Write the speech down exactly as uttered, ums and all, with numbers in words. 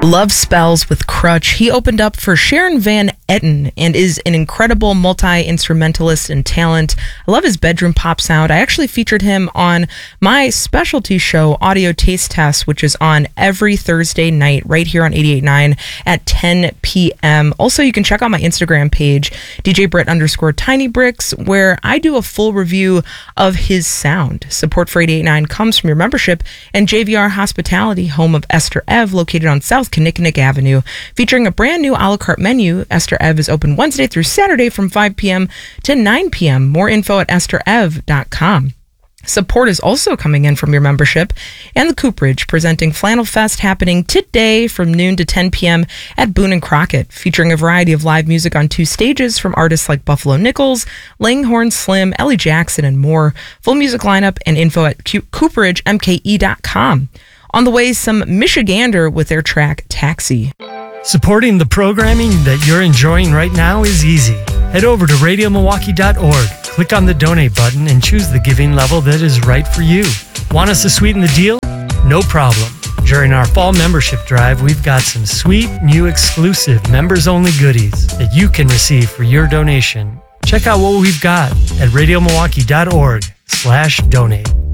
Love spells with Crutch. He opened up for Sharon Van Etten and is an incredible multi-instrumentalist and talent. I love his bedroom pop sound. I actually featured him on my specialty show, Audio Taste Test, which is on every Thursday night right here on eighty-eight point nine at ten p.m. Also, you can check out my Instagram page, D J Britt underscore Tiny Bricks, where I do a full review of his sound. Support for eighty-eight point nine comes from your membership and J V R Hospitality, home of Esther Ev, located on South Kinnickinnick Avenue, featuring a brand new a la carte menu. Esther Ev is open Wednesday through Saturday from five p.m. to nine p.m. More info at esther ev dot com. Support is also coming in from your membership and the Cooperage, presenting Flannel Fest happening today from noon to ten p.m. at Boone and Crockett, featuring a variety of live music on two stages from artists like Buffalo Nichols, Langhorne Slim, Ellie Jackson, and more. Full music lineup and info at cooperage m k e dot com. On the way, some Michigander with their track Taxi. Supporting the programming that you're enjoying right now is easy. Head over to radio milwaukee dot org, click on the donate button, and choose the giving level that is right for you. Want us to sweeten the deal? No problem. During our fall membership drive, we've got some sweet, new, exclusive, members-only goodies that you can receive for your donation. Check out what we've got at radio milwaukee dot org slash donate.